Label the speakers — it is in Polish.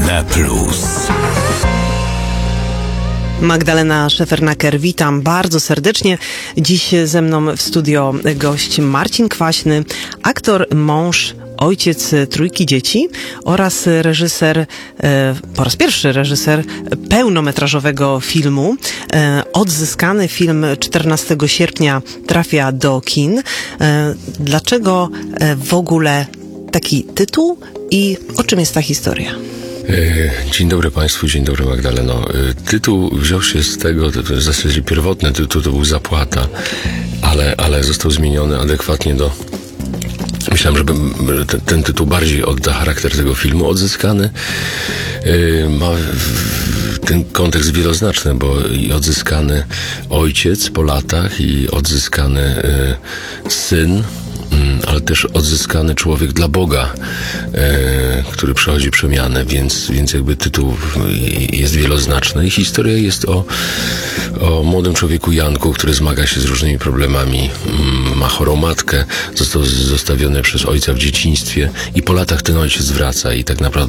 Speaker 1: Rodzina Plus.
Speaker 2: Magdalena Szefernaker, witam bardzo serdecznie. Dziś ze mną w studio gość Marcin Kwaśny, aktor, mąż, ojciec trójki dzieci oraz reżyser, po raz pierwszy reżyser pełnometrażowego filmu. Odzyskany film 14 sierpnia trafia do kin. Dlaczego w ogóle taki tytuł i o czym jest ta historia?
Speaker 3: Dzień dobry Państwu, dzień dobry Magdaleno. Tytuł wziął się z tego, to w zasadzie pierwotny tytuł to był Zapłata, ale został zmieniony adekwatnie do... Myślałem, że ten tytuł bardziej odda charakter tego filmu. Odzyskany ma ten kontekst wieloznaczny, bo i odzyskany ojciec po latach, i odzyskany syn, ale też odzyskany człowiek dla Boga, który przechodzi przemianę, więc jakby tytuł jest wieloznaczny i historia jest o młodym człowieku Janku, który zmaga się z różnymi problemami, ma chorą matkę, został zostawiony przez ojca w dzieciństwie i po latach ten ojciec wraca i tak naprawdę